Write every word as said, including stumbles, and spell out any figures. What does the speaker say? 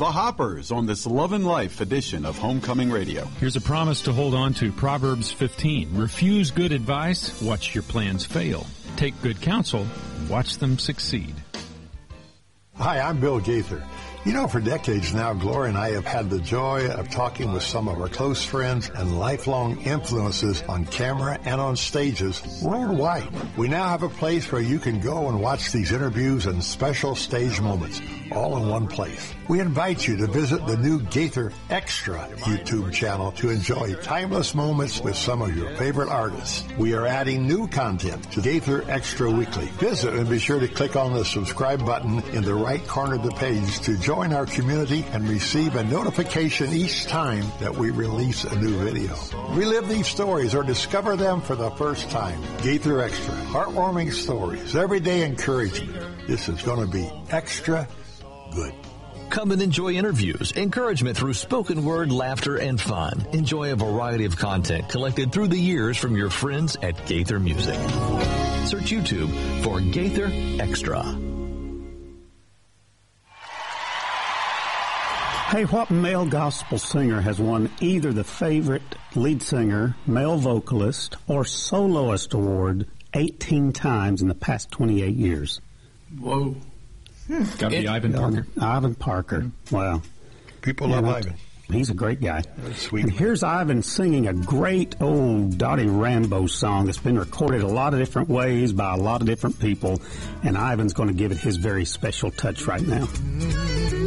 The Hoppers on this Love and Life edition of Homecoming Radio. Here's a promise to hold on to. Proverbs fifteen. Refuse good advice, watch your plans fail. Take good counsel, watch them succeed. Hi, I'm Bill Gaither. You know, for decades now, Gloria and I have had the joy of talking with some of our close friends and lifelong influences on camera and on stages worldwide. We now have a place where you can go and watch these interviews and special stage moments, all in one place. We invite you to visit the new Gaither Extra YouTube channel to enjoy timeless moments with some of your favorite artists. We are adding new content to Gaither Extra Weekly. Visit and be sure to click on the subscribe button in the right corner of the page to join our community and receive a notification each time that we release a new video. Relive these stories or discover them for the first time. Gaither Extra, heartwarming stories, everyday encouragement. This is going to be extra good. Come and enjoy interviews, encouragement through spoken word, laughter, and fun. Enjoy a variety of content collected through the years from your friends at Gaither Music. Search YouTube for Gaither Extra. Hey, what male gospel singer has won either the favorite lead singer, male vocalist, or soloist award eighteen times in the past twenty-eight years? Whoa. Hmm. Got to be Ivan Parker. Ivan Parker. Wow. People love Ivan. He's a great guy. Sweet. And here's Ivan singing a great old Dottie Rambo song that's been recorded a lot of different ways by a lot of different people, and Ivan's going to give it his very special touch right now.